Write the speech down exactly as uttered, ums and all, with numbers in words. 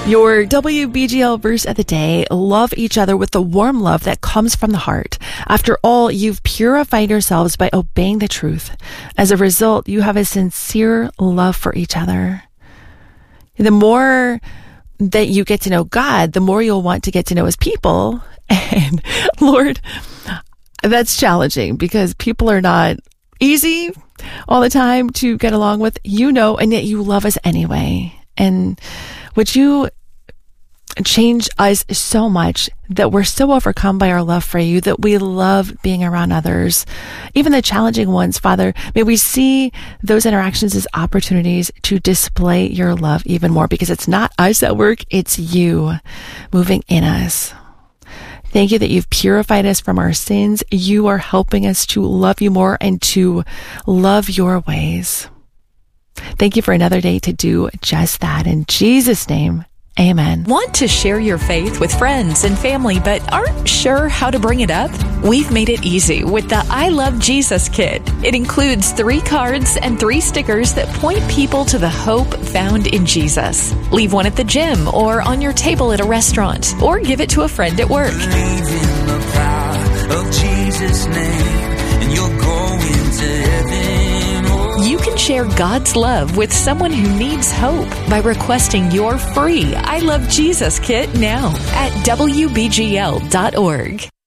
Your W B G L verse of the day: love each other with the warm love that comes from the heart. After all, you've purified yourselves by obeying the truth. As a result, you have a sincere love for each other. The more that you get to know God, the more you'll want to get to know his people. And Lord, that's challenging because people are not easy all the time to get along with, you know, and yet you love us anyway. And would you change us so much that we're so overcome by our love for you that we love being around others, even the challenging ones, Father. May we see those interactions as opportunities to display your love even more, because it's not us at work, it's you moving in us. Thank you that you've purified us from our sins. You are helping us to love you more and to love your ways. Thank you for another day to do just that. In Jesus' name, amen. Want to share your faith with friends and family but aren't sure how to bring it up? We've made it easy with the I Love Jesus Kit. It includes three cards and three stickers that point people to the hope found in Jesus. Leave one at the gym or on your table at a restaurant, or give it to a friend at work. Believe in the power of Jesus' name, and you'll go into heaven. Oh. You can share God's love with someone who needs hope by requesting your free I Love Jesus Kit now at W B G L dot org.